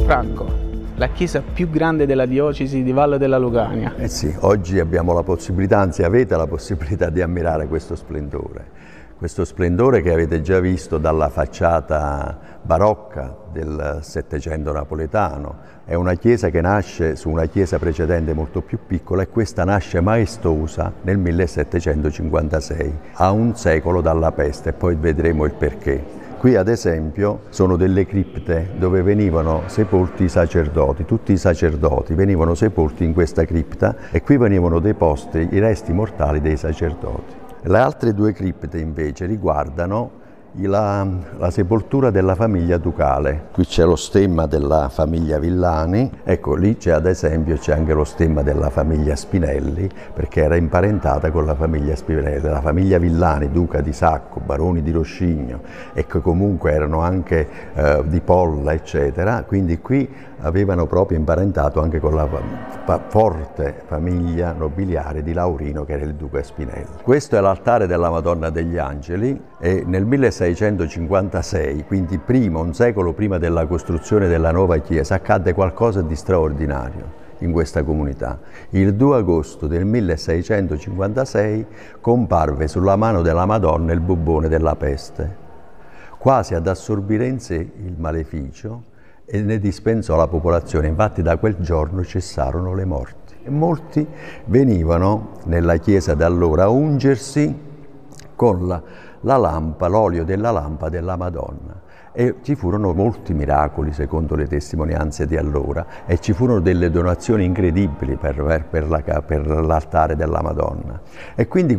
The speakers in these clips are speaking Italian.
Franco, la chiesa più grande della diocesi di Valle della Lucania. Eh sì, oggi abbiamo la possibilità, anzi avete la possibilità di ammirare questo splendore che avete già visto dalla facciata barocca del Settecento napoletano. È una chiesa che nasce su una chiesa precedente molto più piccola e questa nasce maestosa nel 1756, a un secolo dalla peste, e poi vedremo il perché. Qui ad esempio sono delle cripte dove venivano sepolti i sacerdoti, tutti i sacerdoti venivano sepolti in questa cripta e qui venivano deposti i resti mortali dei sacerdoti. Le altre due cripte invece riguardano la sepoltura della famiglia ducale. Qui c'è lo stemma della famiglia Villani, ecco lì c'è ad esempio anche lo stemma della famiglia Spinelli, perché era imparentata con la famiglia Spinelli, la famiglia Villani, duca di Sacco, baroni di Roscigno, e che comunque erano anche di Polla eccetera, quindi qui avevano proprio imparentato anche con la forte famiglia nobiliare di Laurino, che era il duca Spinelli. Questo è l'altare della Madonna degli Angeli e nel 1656, quindi un secolo prima della costruzione della nuova chiesa, accadde qualcosa di straordinario in questa comunità. Il 2 agosto del 1656 comparve sulla mano della Madonna il bubbone della peste, quasi ad assorbire in sé il maleficio, e ne dispensò la popolazione. Infatti da quel giorno cessarono le morti. E molti venivano nella chiesa da allora a ungersi con l'olio della lampa della Madonna. E ci furono molti miracoli secondo le testimonianze di allora e ci furono delle donazioni incredibili per l'altare della Madonna. E quindi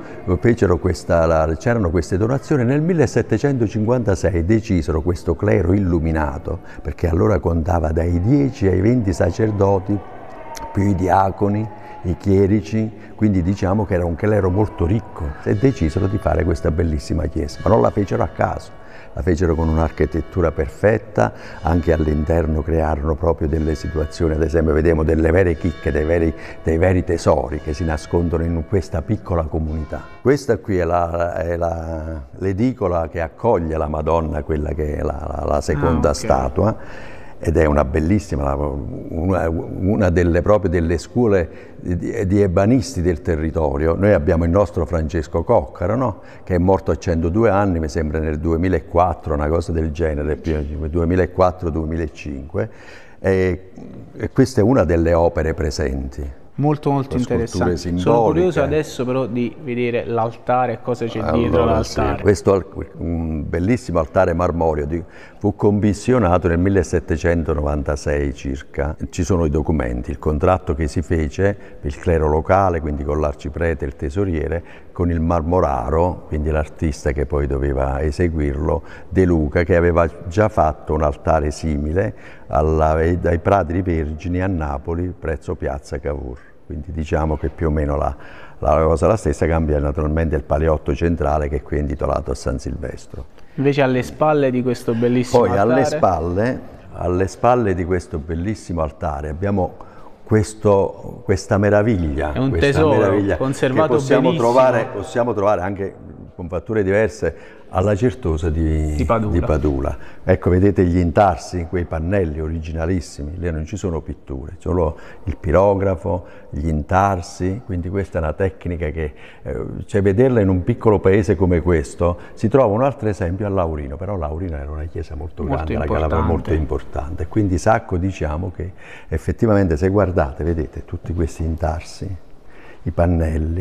c'erano queste donazioni. Nel 1756 decisero questo clero illuminato, perché allora contava dai 10 ai 20 sacerdoti, più i diaconi, i chierici, quindi diciamo che era un clero molto ricco, e decisero di fare questa bellissima chiesa, ma non la fecero a caso. La fecero con un'architettura perfetta, anche all'interno crearono proprio delle situazioni, ad esempio vediamo delle vere chicche, dei veri tesori che si nascondono in questa piccola comunità. Questa qui è l'edicola che accoglie la Madonna, quella che è la seconda statua, ed è una bellissima, una delle scuole di ebanisti del territorio. Noi abbiamo il nostro Francesco Coccaro, no? Che è morto a 102 anni, mi sembra nel 2004, una cosa del genere, 2004-2005, e questa è una delle opere presenti. Molto interessante. Sono curioso adesso però di vedere l'altare, cosa c'è dietro l'altare. Sì, questo un bellissimo altare marmoreo fu commissionato nel 1796 circa. Ci sono i documenti, il contratto che si fece per il clero locale, quindi con l'arciprete e il tesoriere, con il marmoraro, quindi l'artista che poi doveva eseguirlo, De Luca, che aveva già fatto un altare simile ai Prati Vergini a Napoli, presso Piazza Cavour. Quindi diciamo che più o meno la cosa la stessa, cambia naturalmente il paleotto centrale, che è qui intitolato a San Silvestro. Invece alle spalle di questo bellissimo altare? Poi alle spalle di questo bellissimo altare abbiamo questa meraviglia. È un tesoro conservato benissimo. Possiamo trovare anche con fatture diverse alla Certosa di Padula. Ecco, vedete gli intarsi, quei pannelli originalissimi, lì non ci sono pitture, solo il pirografo, gli intarsi, quindi questa è una tecnica che, vederla in un piccolo paese come questo. Si trova un altro esempio a Laurino, però Laurino era una chiesa molto grande, molto importante, quindi Sacco diciamo che effettivamente, se guardate, vedete tutti questi intarsi, i pannelli,